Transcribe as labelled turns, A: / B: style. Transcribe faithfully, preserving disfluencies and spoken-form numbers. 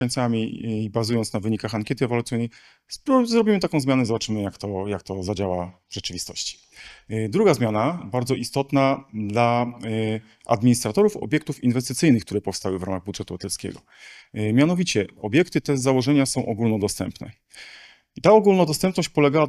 A: mieszkańcami i bazując na wynikach ankiety ewaluacyjnej, spró- zrobimy taką zmianę, zobaczymy jak to, jak to zadziała w rzeczywistości. Y, Druga zmiana, bardzo istotna dla y, administratorów obiektów inwestycyjnych, które powstały w ramach budżetu obywatelskiego. Y, Mianowicie obiekty te z założenia są ogólnodostępne. I ta ogólnodostępność polegała